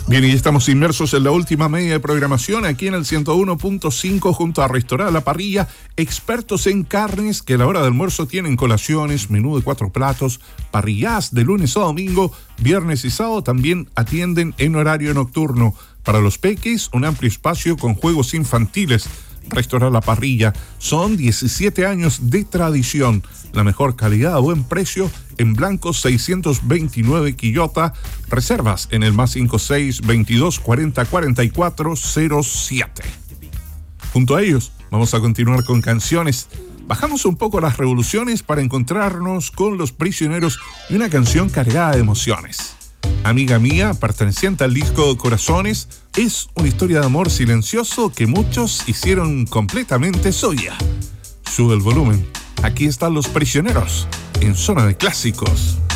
Bien, y estamos inmersos en la última media de programación aquí en el 101.5 junto a Restaurant La Parrilla, expertos en carnes que a la hora de almuerzo tienen colaciones, menú de 4 platos, parrillas de lunes a domingo, viernes y sábado también atienden en horario nocturno. Para los peques, un amplio espacio con juegos infantiles. Restaurant La Parrilla, son 17 años de tradición, la mejor calidad a buen precio en Blanco 629 Quillota. Reservas en el +56 22 40 44 07. Junto a ellos vamos a continuar con canciones. Bajamos un poco las revoluciones para encontrarnos con Los Prisioneros y una canción cargada de emociones. Amiga mía, perteneciente al disco Corazones, es una historia de amor silencioso que muchos hicieron completamente suya. Sube el volumen. Aquí están Los Prisioneros, en Zona de Clásicos.